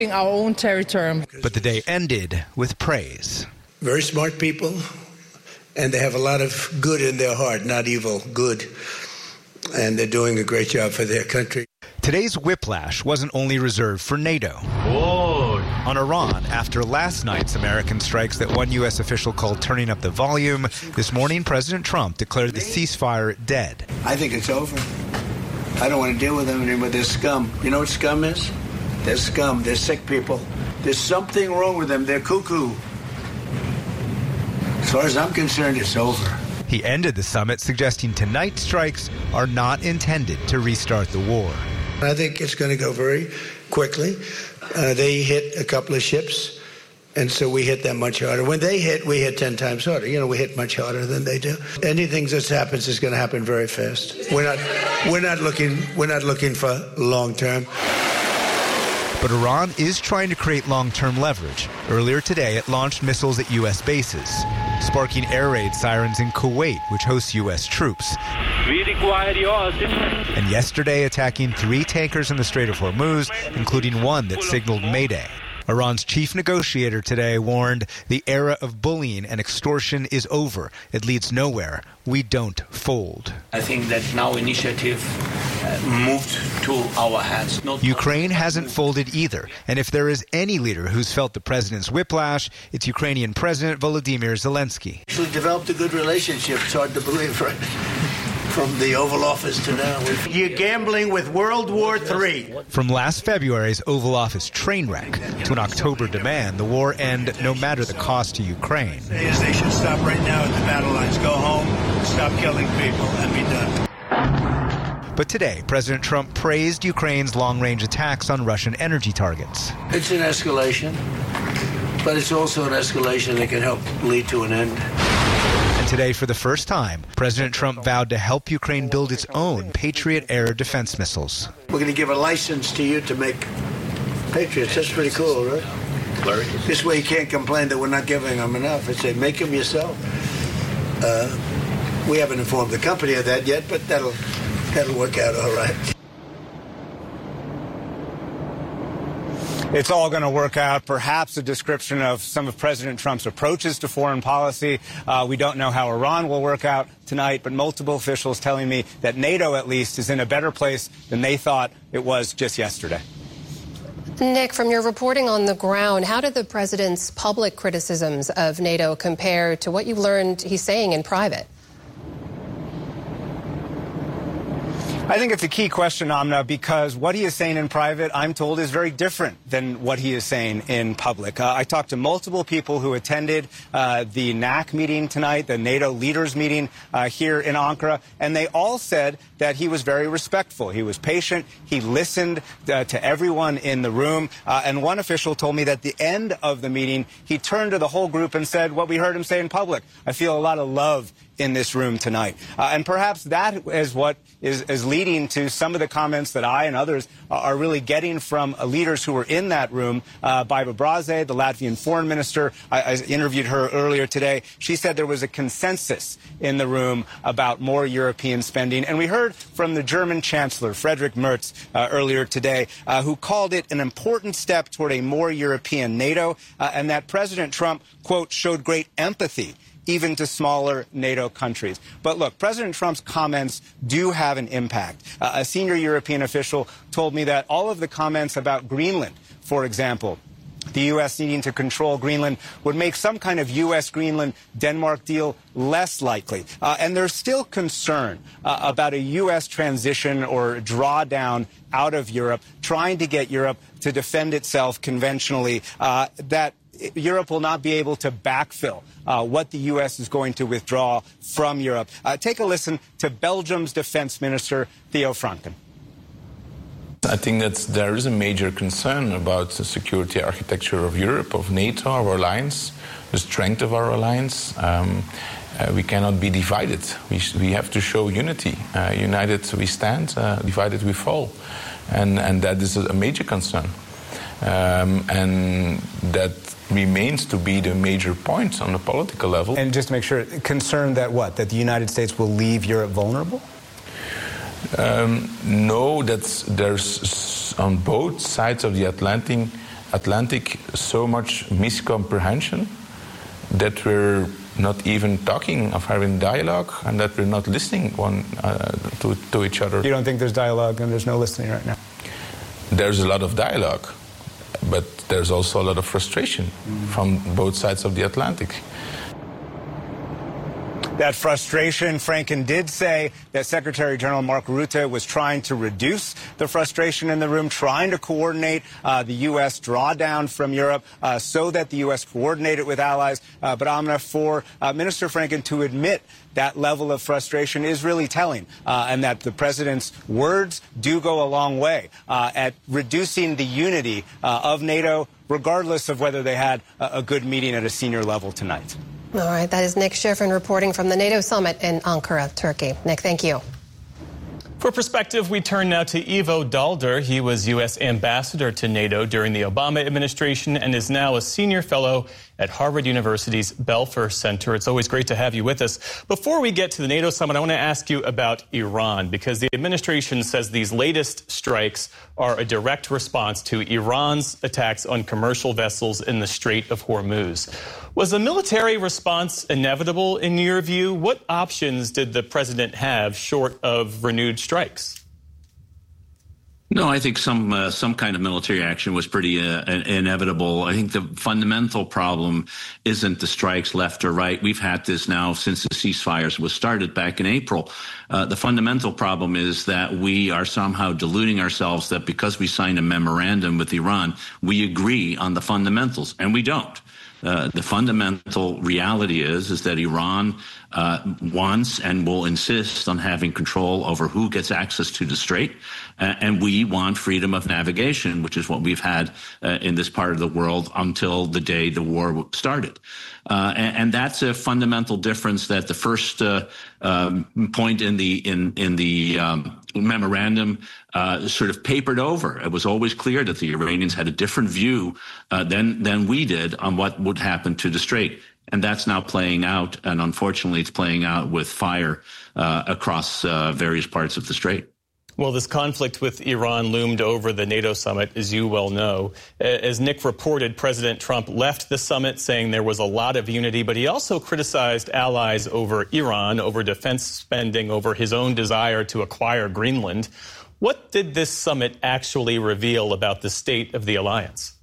our own territory. But the day ended with praise. Very smart people, and they have a lot of good in their heart, not evil, good. And they're doing a great job for their country. Today's whiplash wasn't only reserved for NATO. On Iran, after last night's American strikes that one U.S. official called turning up the volume, this morning President Trump declared the ceasefire dead. I think it's over. I don't want to deal with them anymore. They're scum. You know what scum is? They're scum. They're sick people. There's something wrong with them. They're cuckoo. As far as I'm concerned, it's over. He ended the summit suggesting tonight's strikes are not intended to restart the war. I think it's going to go very quickly. They hit a couple of ships, and so we hit them much harder. When they hit, we hit 10 times harder. You know, we hit much harder than they do. Anything that happens is going to happen very fast. We're not looking for long term. But Iran is trying to create long-term leverage. Earlier today, it launched missiles at U.S. bases, sparking air raid sirens in Kuwait, which hosts U.S. troops. And yesterday, attacking 3 tankers in the Strait of Hormuz, including one that signaled Mayday. Iran's chief negotiator today warned the era of bullying and extortion is over. It leads nowhere. We don't fold. I think that now initiative moved to our hands. Ukraine hasn't folded either. And if there is any leader who's felt the president's whiplash, it's Ukrainian President Volodymyr Zelensky. Actually developed a good relationship. It's hard to believe, right? From the Oval Office to now. You're gambling with World War III. From last February's Oval Office train wreck to an October demand the war end no matter the cost to Ukraine. They should stop right now at the battle lines. Go home, stop killing people, and be done. But today, President Trump praised Ukraine's long-range attacks on Russian energy targets. It's an escalation, but it's also an escalation that can help lead to an end. And today, for the first time, President Trump vowed to help Ukraine build its own Patriot air defense missiles. We're going to give a license to you to make Patriots. That's pretty cool, right? This way you can't complain that we're not giving them enough. I say, make them yourself. We haven't informed the company of that yet, but that'll work out all right. It's all going to work out. Perhaps a description of some of President Trump's approaches to foreign policy. We don't know how Iran will work out tonight, but multiple officials telling me that NATO, at least, is in a better place than they thought it was just yesterday. Nick, from your reporting on the ground, how did the president's public criticisms of NATO compare to what you learned he's saying in private? I think it's a key question, Amna, because what he is saying in private, I'm told, is very different than what he is saying in public. I talked to multiple people who attended the NAC meeting tonight, the NATO leaders meeting here in Ankara, and they all said that he was very respectful. He was patient. He listened to everyone in the room. And one official told me that at the end of the meeting, he turned to the whole group and said what we heard him say in public. I feel a lot of love in this room tonight. And perhaps that is what is leading to some of the comments that I and others are really getting from leaders who were in that room. Baiba Braze, the Latvian foreign minister, I interviewed her earlier today. She said there was a consensus in the room about more European spending. And we heard from the German Chancellor, Friedrich Merz, earlier today, who called it an important step toward a more European NATO, and that President Trump, quote, showed great empathy even to smaller NATO countries. But look, President Trump's comments do have an impact. A senior European official told me that all of the comments about Greenland, for example, the U.S. needing to control Greenland, would make some kind of U.S.-Greenland-Denmark deal less likely. And there's still concern about a U.S. transition or drawdown out of Europe, trying to get Europe to defend itself conventionally, that Europe will not be able to backfill what the U.S. is going to withdraw from Europe. Take a listen to Belgium's defense minister, Theo Franken. I think that there is a major concern about the security architecture of Europe, of NATO, our alliance, the strength of our alliance. We cannot be divided. We have to show unity. United we stand, divided we fall. And that is a major concern. And that remains to be the major point on the political level. And just to make sure, concerned that what? That the United States will leave Europe vulnerable? No, there's on both sides of the Atlantic Atlantic so much miscomprehension that we're not even talking of having dialogue and that we're not listening to each other. You don't think there's dialogue and there's no listening right now? There's a lot of dialogue, but there's also a lot of frustration from both sides of the Atlantic. That frustration, Franken did say that Secretary General Mark Rutte was trying to reduce the frustration in the room, trying to coordinate the U.S. drawdown from Europe so that the U.S. coordinated with allies. But Amna, for Minister Franken to admit that level of frustration is really telling, and that the president's words do go a long way at reducing the unity of NATO, regardless of whether they had a good meeting at a senior level tonight. All right, that is Nick Schifrin reporting from the NATO summit in Ankara, Turkey. Nick, thank you. For perspective, we turn now to Ivo Daalder. He was U.S. ambassador to NATO during the Obama administration and is now a senior fellow at Harvard University's Belfer Center. It's always great to have you with us. Before we get to the NATO summit, I want to ask you about Iran, because the administration says these latest strikes are a direct response to Iran's attacks on commercial vessels in the Strait of Hormuz. Was a military response inevitable in your view? What options did the president have short of renewed strikes? No, I think some kind of military action was pretty inevitable. I think the fundamental problem isn't the strikes left or right. We've had this now since the ceasefires was started back in April. The fundamental problem is that we are somehow deluding ourselves that because we signed a memorandum with Iran, we agree on the fundamentals, and we don't. The fundamental reality is that Iran wants and will insist on having control over who gets access to the Strait, and we want freedom of navigation, which is what we've had in this part of the world until the day the war started. And that's a fundamental difference that the first point in the memorandum sort of papered over. It was always clear that the Iranians had a different view than we did on what would happen to the Strait. And that's now playing out, and unfortunately it's playing out with fire across various parts of the Strait. Well, this conflict with Iran loomed over the NATO summit, as you well know. As Nick reported, President Trump left the summit saying there was a lot of unity, but he also criticized allies over Iran, over defense spending, over his own desire to acquire Greenland. What did this summit actually reveal about the state of the alliance?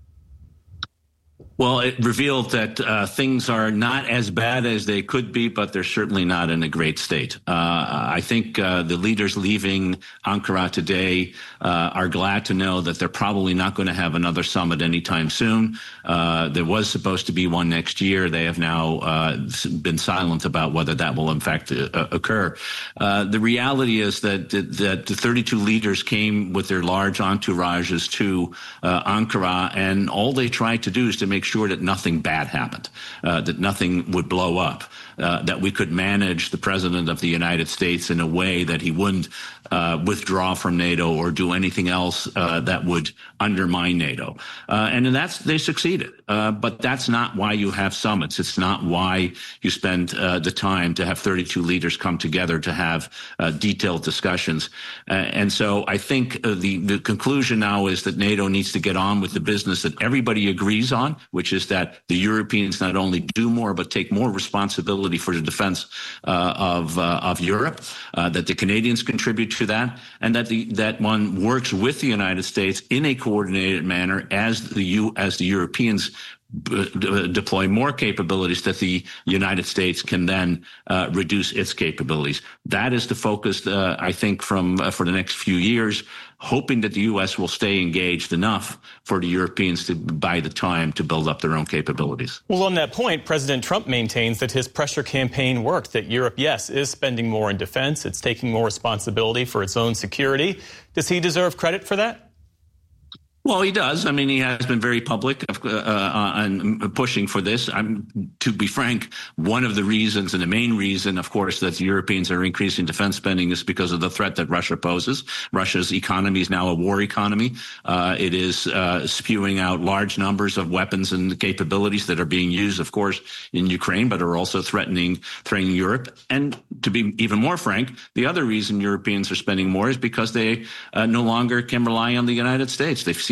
Well, it revealed that things are not as bad as they could be, but they're certainly not in a great state. I think the leaders leaving Ankara today are glad to know that they're probably not going to have another summit anytime soon. There was supposed to be one next year. They have now been silent about whether that will in fact occur. The reality is that the 32 leaders came with their large entourages to Ankara, and all they tried to do is to make sure that nothing bad happened, that nothing would blow up, that we could manage the president of the United States in a way that he wouldn't withdraw from NATO or do anything else that would undermine NATO. And in that, they succeeded. But that's not why you have summits. It's not why you spend the time to have 32 leaders come together to have detailed discussions. And so I think the conclusion now is that NATO needs to get on with the business that everybody agrees on, which is that the Europeans not only do more, but take more responsibility for the defense of Europe, that the Canadians contribute to that, and that one works with the United States in a coordinated manner as the Europeans deploy more capabilities, that the United States can then reduce its capabilities. That is the focus, I think, for the next few years, hoping that the U.S. will stay engaged enough for the Europeans to buy the time to build up their own capabilities. Well, on that point, President Trump maintains that his pressure campaign worked, that Europe, yes, is spending more in defense. It's taking more responsibility for its own security. Does he deserve credit for that? Well, he does. I mean, he has been very public on pushing for this. To be frank, one of the reasons and the main reason, of course, that the Europeans are increasing defense spending is because of the threat that Russia poses. Russia's economy is now a war economy. It is spewing out large numbers of weapons and capabilities that are being used, of course, in Ukraine, but are also threatening Europe. And to be even more frank, the other reason Europeans are spending more is because they no longer can rely on the United States. They've seen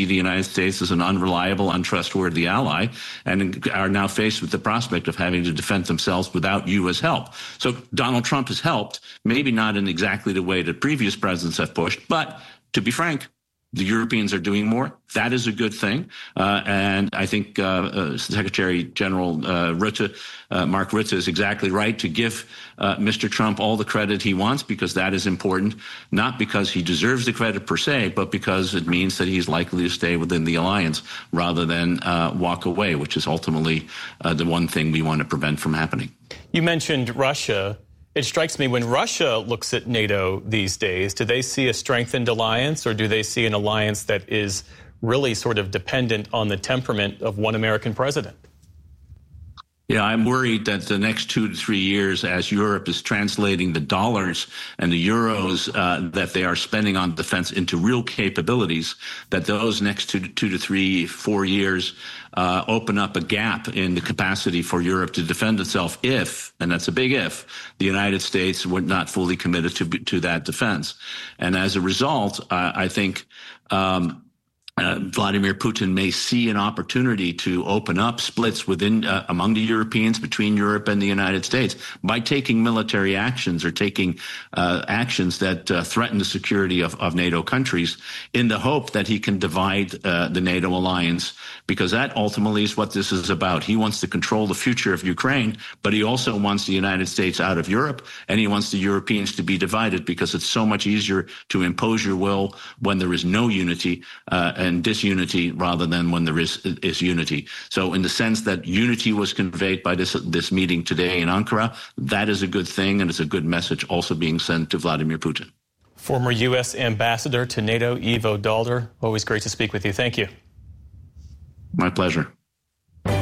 see the United States as an unreliable, untrustworthy ally, and are now faced with the prospect of having to defend themselves without U.S. help. So Donald Trump has helped, maybe not in exactly the way that previous presidents have pushed, but to be frank, the Europeans are doing more. That is a good thing. And I think Secretary General Mark Rutte is exactly right to give Mr. Trump all the credit he wants, because that is important, not because he deserves the credit per se, but because it means that he's likely to stay within the alliance rather than walk away, which is ultimately the one thing we want to prevent from happening. You mentioned Russia. It strikes me, when Russia looks at NATO these days, do they see a strengthened alliance, or do they see an alliance that is really sort of dependent on the temperament of one American president? Yeah, I'm worried that the next 2 to 3 years, as Europe is translating the dollars and the euros that they are spending on defense into real capabilities, that those next 2 to 3, 4 years open up a gap in the capacity for Europe to defend itself if, and that's a big if, the United States were not fully committed to that defense. And as a result, I think Vladimir Putin may see an opportunity to open up splits within among the Europeans, between Europe and the United States, by taking military actions or taking actions that threaten the security of NATO countries, in the hope that he can divide the NATO alliance, because that ultimately is what this is about. He wants to control the future of Ukraine, but he also wants the United States out of Europe, and he wants the Europeans to be divided, because it's so much easier to impose your will when there is no unity and disunity rather than when there is unity. So in the sense that unity was conveyed by this meeting today in Ankara, that is a good thing, and it's a good message also being sent to Vladimir Putin. Former U.S. Ambassador to NATO, Ivo Daalder, always great to speak with you. Thank you. My pleasure.